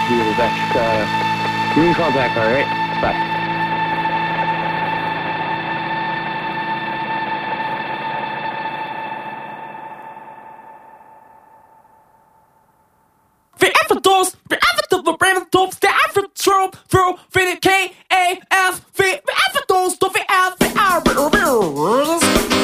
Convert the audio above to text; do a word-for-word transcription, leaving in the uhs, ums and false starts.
you the best. Uh, you can call back, all right? Bye. Vi är för dos, vi är för tuffa, breva tops, det är för trope, för finna K,